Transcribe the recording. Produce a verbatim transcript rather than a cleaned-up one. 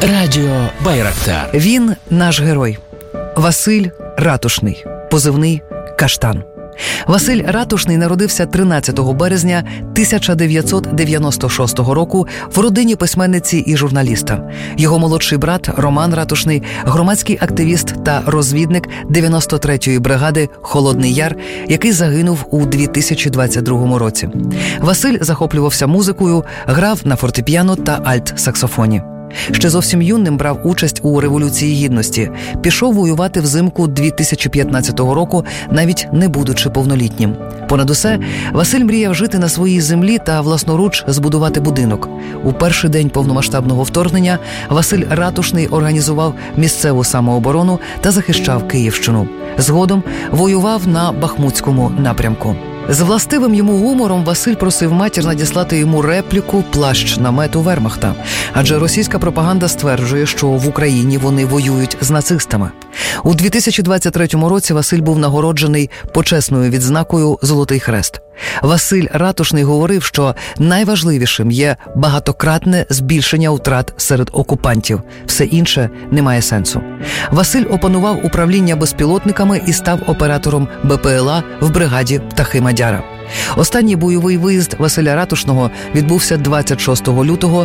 Радіо Байрактар. Він наш герой. Василь Ратушний, позивний Каштан. Василь Ратушний народився тринадцятого березня тисяча дев'ятсот дев'яносто шостого року в родині письменниці і журналіста. Його молодший брат Роман Ратушний – громадський активіст та розвідник дев'яносто третьої бригади «Холодний Яр», який загинув у дві тисячі двадцять другому році. Василь захоплювався музикою, грав на фортепіано та альт-саксофоні. Ще зовсім юним брав участь у Революції Гідності. Пішов воювати взимку дві тисячі п'ятнадцятого року, навіть не будучи повнолітнім. Понад усе, Василь мріяв жити на своїй землі та власноруч збудувати будинок. У перший день повномасштабного вторгнення Василь Ратушний організував місцеву самооборону та захищав Київщину. Згодом воював на Бахмутському напрямку. З властивим йому гумором Василь просив матір надіслати йому репліку «Плащ намету Вермахта», адже російська пропаганда стверджує, що в Україні вони воюють з нацистами. У дві тисячі двадцять третьому році Василь був нагороджений почесною відзнакою «Золотий хрест». Василь Ратушний говорив, що найважливішим є багатократне збільшення втрат серед окупантів. Все інше не має сенсу. Василь опанував управління безпілотниками і став оператором Бе Пе Ел А в бригаді «Птахи Мадяра». Останній бойовий виїзд Василя Ратушного відбувся двадцять шостого лютого